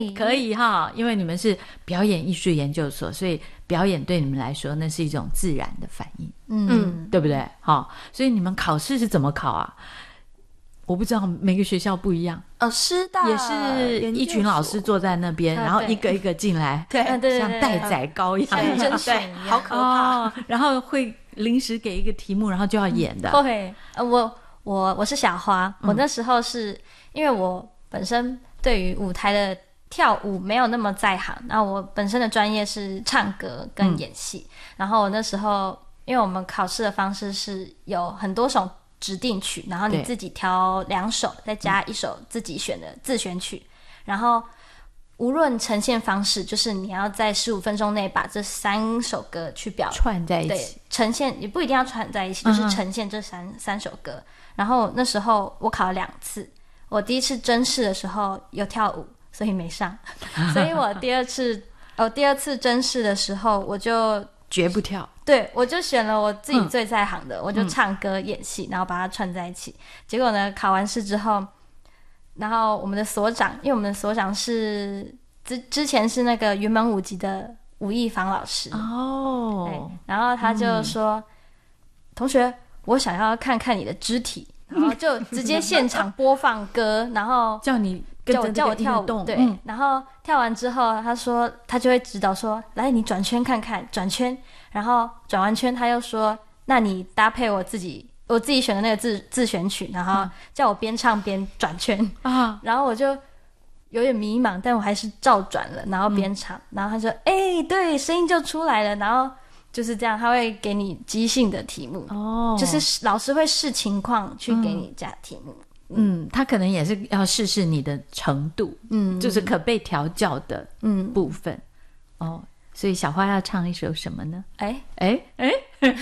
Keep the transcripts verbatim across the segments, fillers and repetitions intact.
可以哈，因为你们是表演艺术研究所，所以表演对你们来说那是一种自然的反应，嗯，对不对？好，所以你们考试是怎么考啊？我不知道，每个学校不一样。 哦，师大也是一群老师坐在那边，然后一个一个进来， 对对对， 像待宰羔一样， 真是好可怕、 哦。然后会临时给一个题目，然后就要演的。 对、嗯，我我我是小花，我那时候是、嗯、因为我本身对于舞台的跳舞没有那么在行，然后我本身的专业是唱歌跟演戏、嗯，然后我那时候因为我们考试的方式是有很多首指定曲，然后你自己挑两首，再加一首自己选的自选曲、嗯、然后无论呈现方式，就是你要在十五分钟内把这三首歌去表串在一起， 对，呈现也不一定要串在一起，就是呈现这三、嗯、三首歌。然后那时候我考了两次，我第一次甄试的时候有跳舞，所以没上，所以我第二次哦第二次甄试的时候我就绝不跳， 对，我就选了我自己最在行的、嗯、我就唱歌演戏，然后把它串在一起。结果呢，考完试之后，然后我们的所长，因为我们的所长是之之前是那个云门舞集的吴亦芳老师哦，然后他就说、嗯、同学，我想要看看你的肢体，然后就直接现场播放歌然后叫你跟着叫我跳舞，对、嗯，然后跳完之后他说他就会指导说，来你转圈看看，转圈，然后转完圈他又说，那你搭配我自己我自己选的那个自自选曲，然后叫我边唱边转圈啊、嗯，然后我就有点迷茫，但我还是照转了，然后边唱、嗯、然后他说哎、欸，对，声音就出来了，然后就是这样，他会给你即兴的题目哦，就是老师会视情况去给你加题目。嗯嗯，他可能也是要试试你的程度，嗯，就是可被调教的部分、嗯、哦。所以小花要唱一首什么呢？哎哎哎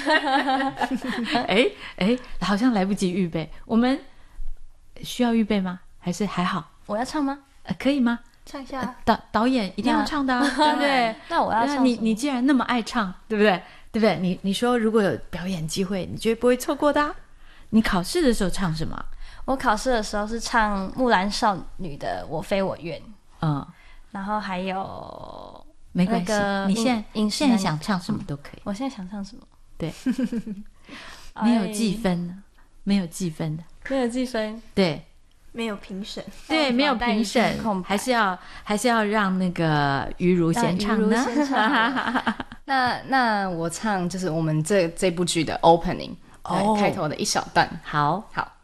哎哎，好像来不及预备，我们需要预备吗？还是还好？ 我要唱吗？ 呃，可以吗？ 唱一下、呃、 导导演一定要唱的、啊、对不对？ 那我要唱什么？ 你你既然那么爱唱，对不对？对不对？你你说如果有表演机会，你绝对不会错过的、啊。你考试的时候唱什么？ 我考试的时候是唱木兰少女的我非我愿，嗯，然后还有没关系、那個、你现在现在想唱什么都可以。 我现在想唱什么？ 对没有计分的，没有计分的， 没有计分， 对， 没有评审， 对，没有评审，还是要还是要让那个于如先唱呢。 那那我唱就是我们这这部剧的 opening，、哦、开头的一小段。 好好。